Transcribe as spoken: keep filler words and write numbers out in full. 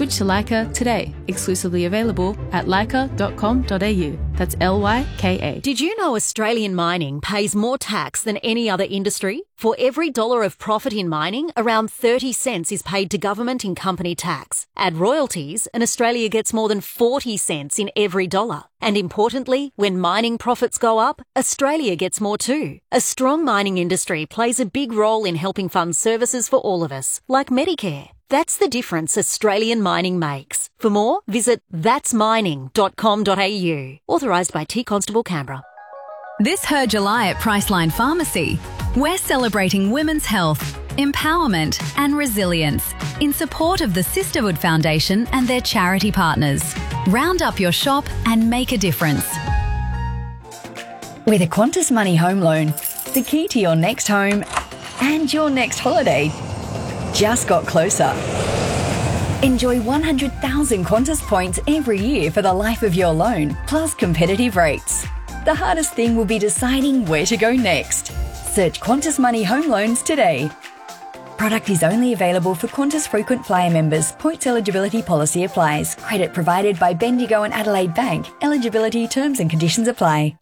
Switch to Lyca today. Exclusively available at lyca dot com dot a u. That's L Y K A. Did you know Australian mining pays more tax than any other industry? For every dollar of profit in mining, around thirty cents is paid to government in company tax. Add royalties, and Australia gets more than forty cents in every dollar. And importantly, when mining profits go up, Australia gets more too. A strong mining industry plays a big role in helping fund services for all of us, like Medicare. That's the difference Australian mining makes. For more, visit thats mining dot com dot a u. Authorised by T Constable Canberra. This Her July at Priceline Pharmacy, we're celebrating women's health, empowerment and resilience in support of the Sisterhood Foundation and their charity partners. Round up your shop and make a difference. With a Qantas Money home loan, the key to your next home and your next holiday just got closer. Enjoy one hundred thousand Qantas points every year for the life of your loan, plus competitive rates. The hardest thing will be deciding where to go next. Search Qantas Money Home Loans today. Product is only available for Qantas Frequent Flyer members. Points eligibility policy applies. Credit provided by Bendigo and Adelaide Bank. Eligibility terms and conditions apply.